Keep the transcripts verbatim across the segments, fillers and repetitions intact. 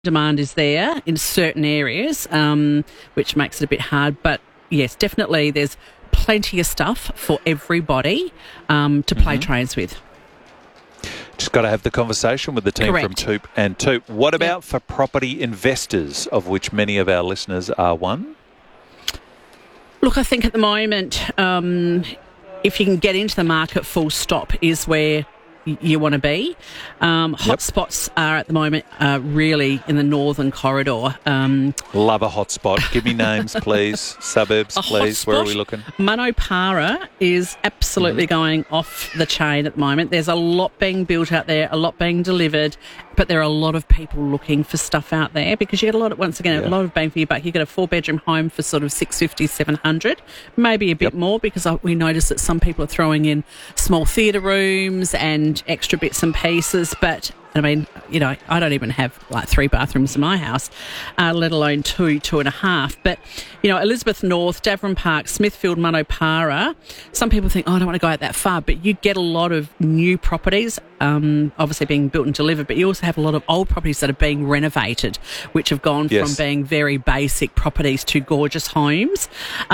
demand is there in certain areas, um, which makes it a bit hard. But yes, definitely there's plenty of stuff for everybody um, to play mm-hmm. trains with. Just got to have the conversation with the team Correct. from Toop and Toop. What about yep. for property investors, of which many of our listeners are one? Look, I think at the moment, um, if you can get into the market full stop is where you want to be. Um, hot yep. spots are at the moment uh, really in the northern corridor. Um, Love a hot spot. Give me names, please. Suburbs, please. Where are we looking? Manopara is absolutely mm-hmm. going off the chain at the moment. There's a lot being built out there, a lot being delivered, but there are a lot of people looking for stuff out there because you get a lot of, once again, yeah. a lot of bang for your buck. You get a four-bedroom home for sort of six fifty, seven hundred, maybe a bit yep. more because we notice that some people are throwing in small theatre rooms and extra bits and pieces, but I mean, you know, I don't even have like three bathrooms in my house, uh, let alone two, two and a half. But, you know, Elizabeth North, Davern Park, Smithfield, Manopara, some people think, oh, I don't want to go out that far, but you get a lot of new properties, um, obviously being built and delivered, but you also have a lot of old properties that are being renovated, which have gone yes. from being very basic properties to gorgeous homes.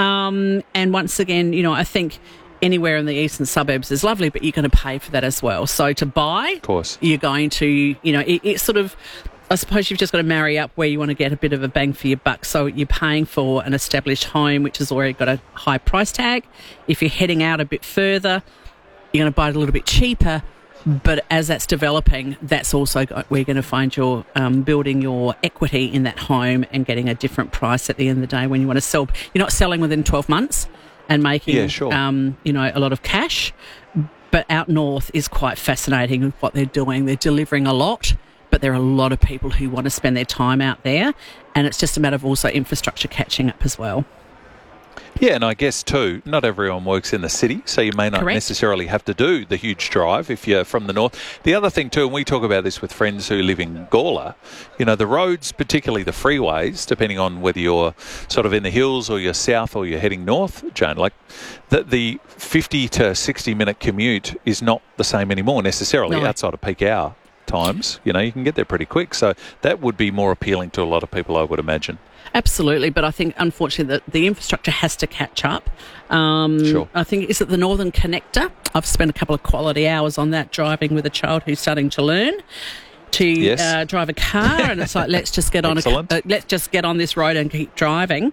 Um, and once again, you know, I think anywhere in the eastern suburbs is lovely, but you're going to pay for that as well. So to buy, of course, you're going to, you know, it, it's sort of, I suppose you've just got to marry up where you want to get a bit of a bang for your buck. So you're paying for an established home, which has already got a high price tag. If you're heading out a bit further, you're going to buy it a little bit cheaper. But as that's developing, that's also got, where you're going to find your um, building your equity in that home and getting a different price at the end of the day when you want to sell. You're not selling within twelve months. And making, yeah, sure. um, you know, a lot of cash. But out north is quite fascinating with what they're doing. They're delivering a lot, but there are a lot of people who want to spend their time out there. And it's just a matter of also infrastructure catching up as well. Yeah, and I guess too, not everyone works in the city, so you may not Correct. necessarily have to do the huge drive if you're from the north. The other thing too, and we talk about this with friends who live in Gawler, you know, the roads, particularly the freeways, depending on whether you're sort of in the hills or you're south or you're heading north, Joan, like the, the fifty to sixty minute commute is not the same anymore necessarily no. outside of peak hour times. You know, you can get there pretty quick, so that would be more appealing to a lot of people, I would imagine. Absolutely, but I think, unfortunately, that the infrastructure has to catch up. Um, sure. I think, is it the Northern Connector? I've spent a couple of quality hours on that driving with a child who's starting to learn to yes. uh, drive a car, and it's like, let's just get on a, uh, let's just get on this road and keep driving.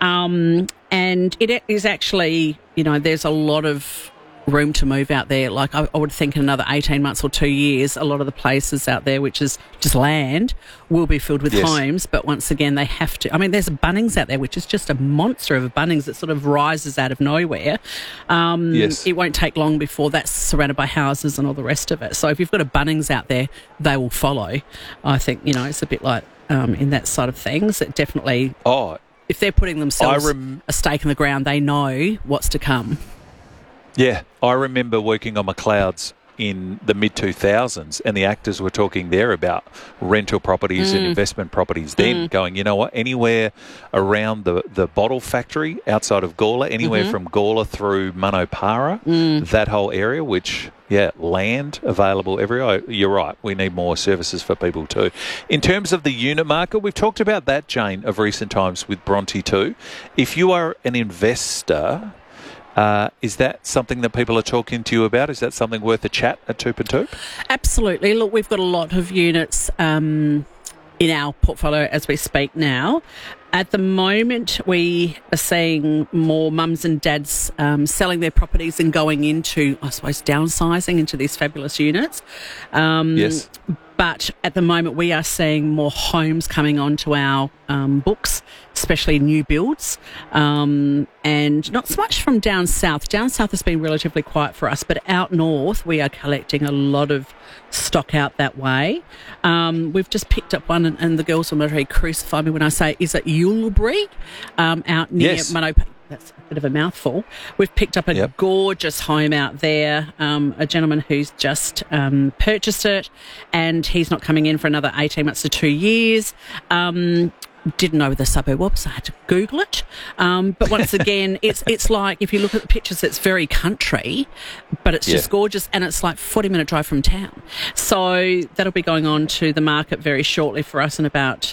Um, and it is actually, you know, there's a lot of room to move out there. Like I, I would think in another eighteen months or two years, a lot of the places out there, which is just land, will be filled with yes. homes. But once again, they have to. I mean, there's a Bunnings out there, which is just a monster of a Bunnings that sort of rises out of nowhere. Um, yes. It won't take long before that's surrounded by houses and all the rest of it. So if you've got a Bunnings out there, they will follow. I think, you know, it's a bit like um, in that side of things. It definitely. Oh, if they're putting themselves rem- a stake in the ground, they know what's to come. Yeah, I remember working on McLeod's in the mid two thousands, and the actors were talking there about rental properties mm. and investment properties then, mm. going, you know what, anywhere around the, the bottle factory outside of Gawler, anywhere mm-hmm. from Gawler through Manopara, mm. that whole area, which, yeah, land available everywhere. You're right, we need more services for people too. In terms of the unit market, we've talked about that, Jane, of recent times with Bronte too. If you are an investor... Uh, is that something that people are talking to you about? Is that something worth a chat at Toop and Toop? Absolutely. Look, we've got a lot of units um, in our portfolio as we speak now. At the moment, we are seeing more mums and dads um, selling their properties and going into, I suppose, downsizing into these fabulous units. Um, yes. But at the moment, we are seeing more homes coming onto our um, books, especially new builds, um, and not so much from down south. Down south has been relatively quiet for us, but out north, we are collecting a lot of stock out that way. Um, we've just picked up one, and, and the girls will literally crucify me when I say, is it Yulbury, um, out near yes. Manopara? That's a bit of a mouthful. We've picked up a yep. gorgeous home out there, um, a gentleman who's just um, purchased it, and he's not coming in for another eighteen months to two years. Um, didn't know where the suburb was. I had to Google it. Um, but once again, it's it's like, if you look at the pictures, it's very country, but it's Yeah. just gorgeous, and it's like forty minute drive from town. So that'll be going on to the market very shortly for us in about